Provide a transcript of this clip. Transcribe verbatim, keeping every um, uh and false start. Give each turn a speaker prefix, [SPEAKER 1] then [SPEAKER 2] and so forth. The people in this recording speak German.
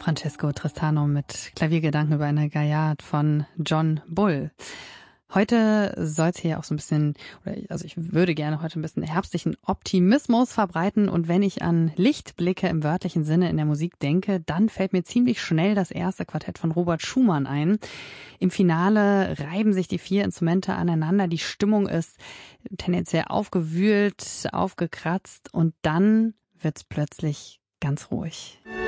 [SPEAKER 1] Francesco Tristano mit Klaviergedanken über eine Gaillard von John Bull. Heute soll es hier auch so ein bisschen, oder also ich würde gerne heute ein bisschen herbstlichen Optimismus verbreiten. Und wenn ich an Lichtblicke im wörtlichen Sinne in der Musik denke, dann fällt mir ziemlich schnell das erste Quartett von Robert Schumann ein. Im Finale reiben sich die vier Instrumente aneinander. Die Stimmung ist tendenziell aufgewühlt, aufgekratzt und dann wird's plötzlich ganz ruhig.